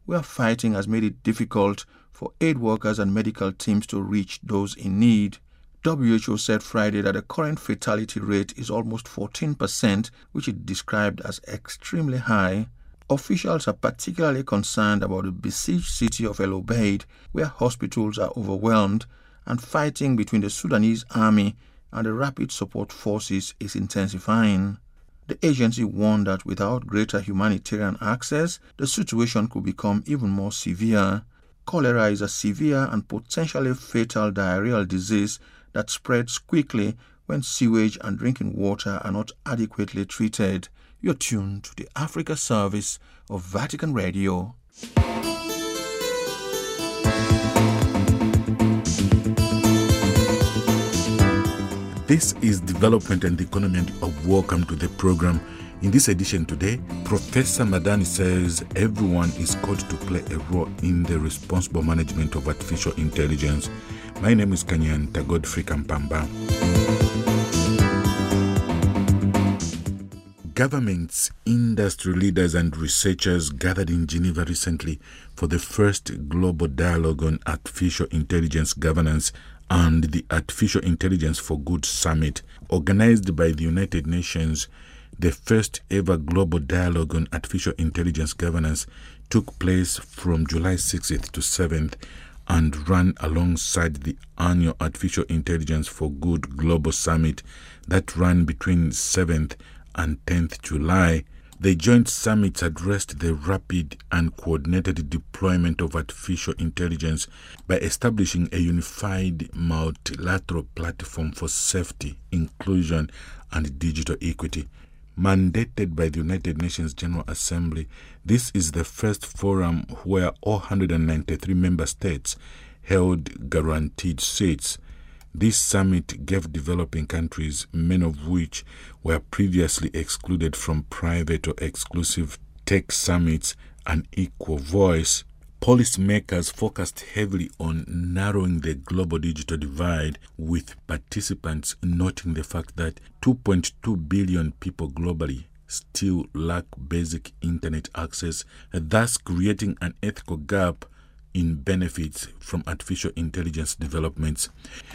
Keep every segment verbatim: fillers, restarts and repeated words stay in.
we are fighting has made it difficult for aid workers and medical teams to reach those in need. W H O said Friday that the current fatality rate is almost fourteen percent, which it described as extremely high. Officials are particularly concerned about the besieged city of El Obeid, where hospitals are overwhelmed, and fighting between the Sudanese army and the Rapid Support Forces is intensifying. The agency warned that without greater humanitarian access, the situation could become even more severe. Cholera is a severe and potentially fatal diarrheal disease that spreads quickly when sewage and drinking water are not adequately treated. You're tuned to the Africa Service of Vatican Radio. This is Development and the Economy, and welcome to the program. In this edition today, Professor Madani says everyone is called to play a role in the responsible management of artificial intelligence. My name is Kanyanta Godfrey Kampamba. Governments, industry leaders and researchers gathered in Geneva recently for the first global dialogue on artificial intelligence governance and the Artificial Intelligence for Good Summit, organized by the United Nations. The first ever global dialogue on artificial intelligence governance took place from July sixth to seventh and ran alongside the annual Artificial Intelligence for Good Global Summit that ran between seventh and tenth July. The joint summits addressed the rapid and coordinated deployment of artificial intelligence by establishing a unified multilateral platform for safety, inclusion, and digital equity. Mandated by the United Nations General Assembly, this is the first forum where all one hundred ninety-three member states held guaranteed seats. This summit gave developing countries, many of which were previously excluded from private or exclusive tech summits, an equal voice. Policymakers focused heavily on narrowing the global digital divide, with participants noting the fact that two point two billion people globally still lack basic internet access, thus creating an ethical gap in benefits from artificial intelligence developments.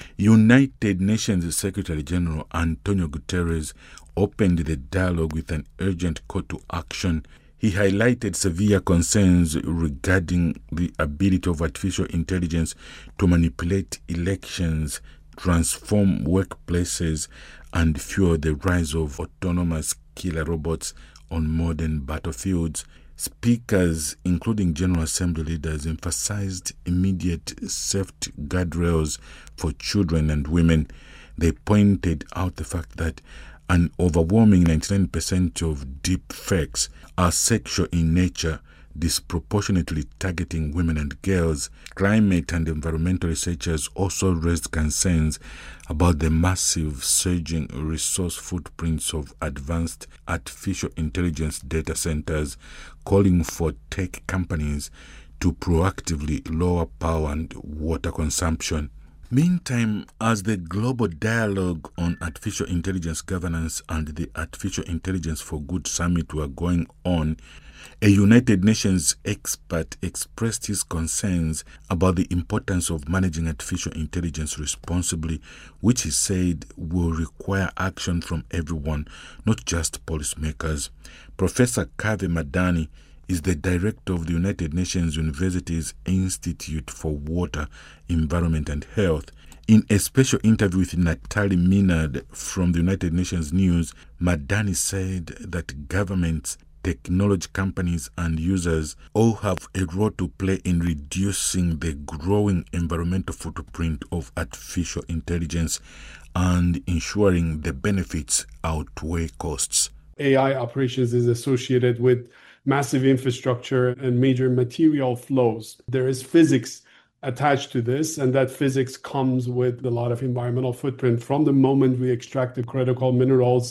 United Nations Secretary General Antonio Guterres opened the dialogue with an urgent call to action. He highlighted severe concerns regarding the ability of artificial intelligence to manipulate elections, transform workplaces, and fuel the rise of autonomous killer robots on modern battlefields. Speakers, including General Assembly leaders, emphasized immediate safety guardrails for children and women. They pointed out the fact that an overwhelming ninety-nine percent of deep fakes are sexual in nature, disproportionately targeting women and girls. Climate and environmental researchers also raised concerns about the massive surging resource footprints of advanced artificial intelligence data centers, calling for tech companies to proactively lower power and water consumption. Meantime, as the global dialogue on artificial intelligence governance and the Artificial Intelligence for Good Summit were going on, a United Nations expert expressed his concerns about the importance of managing artificial intelligence responsibly, which he said will require action from everyone, not just policymakers. Professor Kaveh Madani is the director of the United Nations University's Institute for Water, Environment and Health. In a special interview with Natalie Minard from the United Nations News, Madani said that governments, technology companies and users all have a role to play in reducing the growing environmental footprint of artificial intelligence and ensuring the benefits outweigh costs. A I operations is associated with massive infrastructure and major material flows. There is physics attached to this, and that physics comes with a lot of environmental footprint from the moment we extract the critical minerals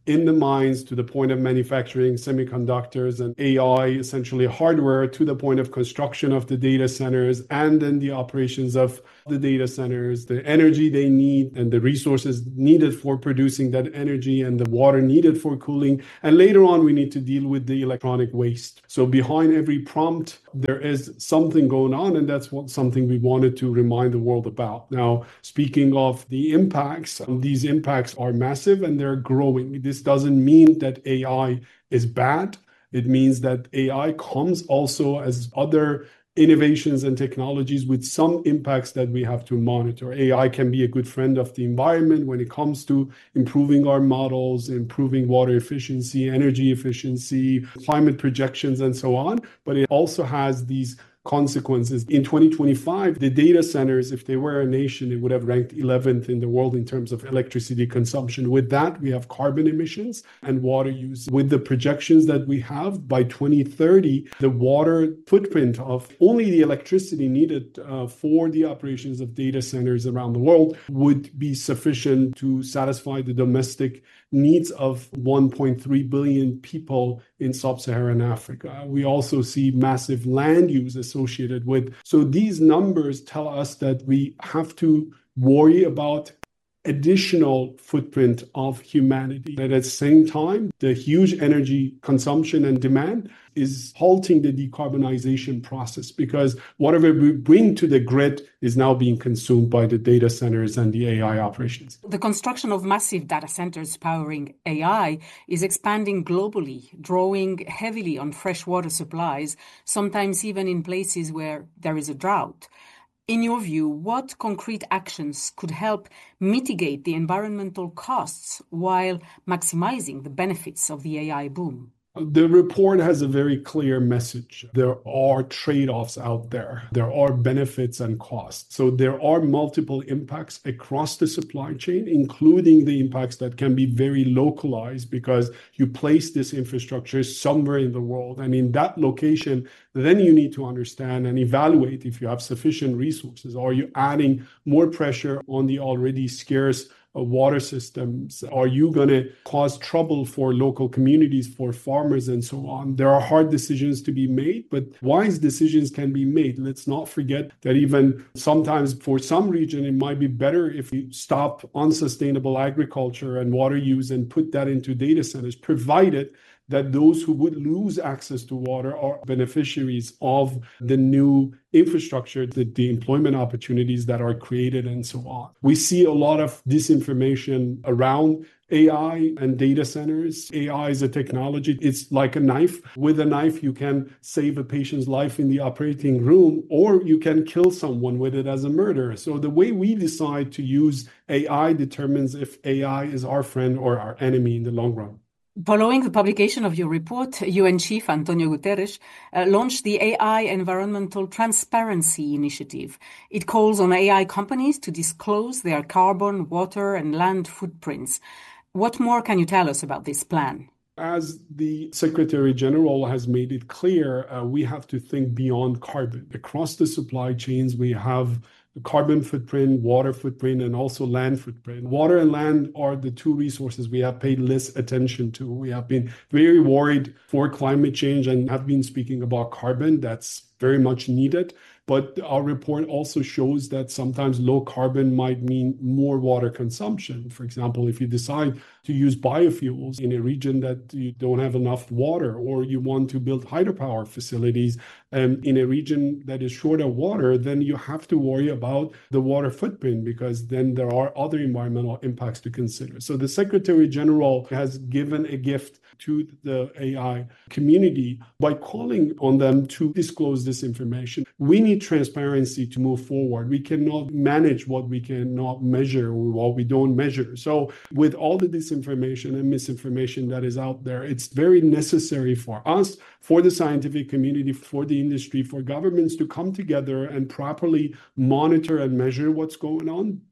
in the mines to the point of manufacturing semiconductors and A I, essentially hardware, to the point of construction of the data centers, and then the operations of the data centers, the energy they need and the resources needed for producing that energy and the water needed for cooling. And later on, we need to deal with the electronic waste. So behind every prompt, there is something going on, and that's what something we wanted to remind the world about. Now, speaking of the impacts, these impacts are massive and they're growing. This doesn't mean that A I is bad. It means that A I comes also as other innovations and technologies with some impacts that we have to monitor. A I can be a good friend of the environment when it comes to improving our models, improving water efficiency, energy efficiency, climate projections, and so on. But it also has these consequences. In twenty twenty-five, the data centers, if they were a nation, it would have ranked eleventh in the world in terms of electricity consumption. With that, we have carbon emissions and water use. With the projections that we have, by twenty thirty, the water footprint of only the electricity needed uh, for the operations of data centers around the world would be sufficient to satisfy the domestic needs of one point three billion people in sub-Saharan Africa. We also see massive land use associated with. So these numbers tell us that we have to worry about additional footprint of humanity. And at the same time, the huge energy consumption and demand is halting the decarbonization process, because whatever we bring to the grid is now being consumed by the data centers and the A I operations. The construction of massive data centers powering A I is expanding globally, drawing heavily on fresh water supplies, sometimes even in places where there is a drought. In your view, what concrete actions could help mitigate the environmental costs while maximizing the benefits of the A I boom? The report has a very clear message. There are trade-offs out there. There are benefits and costs. So there are multiple impacts across the supply chain, including the impacts that can be very localized because you place this infrastructure somewhere in the world. And in that location, then you need to understand and evaluate if you have sufficient resources. Are you adding more pressure on the already scarce water systems? Are you going to cause trouble for local communities, for farmers, and so on? There are hard decisions to be made, but wise decisions can be made. Let's not forget that even sometimes for some region, it might be better if you stop unsustainable agriculture and water use and put that into data centers, provided that those who would lose access to water are beneficiaries of the new infrastructure, the, the employment opportunities that are created, and so on. We see a lot of disinformation around A I and data centers. A I is a technology. It's like a knife. With a knife, you can save a patient's life in the operating room, or you can kill someone with it as a murder. So the way we decide to use A I determines if A I is our friend or our enemy in the long run. Following the publication of your report, U N Chief Antonio Guterres uh, launched the A I Environmental Transparency Initiative. It calls on A I companies to disclose their carbon, water, and land footprints. What more can you tell us about this plan? As the Secretary General has made it clear, uh, we have to think beyond carbon. Across the supply chains, we have carbon footprint, water footprint, and also land footprint. Water and land are the two resources we have paid less attention to. We have been very worried for climate change and have been speaking about carbon. That's very much needed. But our report also shows that sometimes low carbon might mean more water consumption. For example, if you decide to use biofuels in a region that you don't have enough water, or you want to build hydropower facilities um, in a region that is short of water, then you have to worry about the water footprint, because then there are other environmental impacts to consider. So the Secretary General has given a gift to the A I community by calling on them to disclose this information. We need transparency to move forward. We cannot manage what we cannot measure or what we don't measure. So with all the disinformation and misinformation that is out there, it's very necessary for us, for the scientific community, for the industry, for governments to come together and properly monitor and measure what's going on,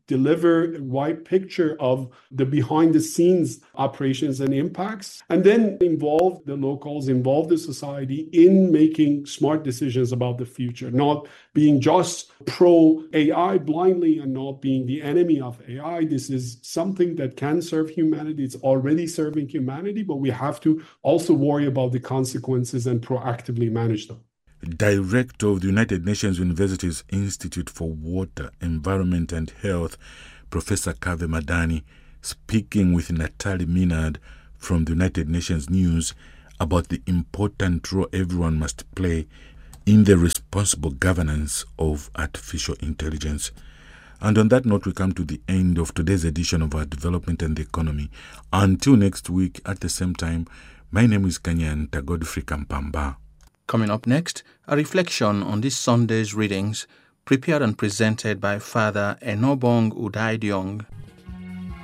deliver a wide picture of the behind the scenes operations and impacts, and then involve the locals, involve the society in making smart decisions about the future, not being just pro A I blindly and not being the enemy of A I. This is something that can serve humanity. It's already serving humanity, but we have to also worry about the consequences and proactively manage them. Director of the United Nations University's Institute for Water, Environment and Health, Professor Kaveh Madani, speaking with Natalie Minard from the United Nations News about the important role everyone must play in the responsible governance of artificial intelligence. And on that note, we come to the end of today's edition of Our Development and the Economy. Until next week at the same time, my name is Kanyanta Godfrey Kampamba. Coming up next, a reflection on this Sunday's readings, prepared and presented by Father Enobong Udaidiong.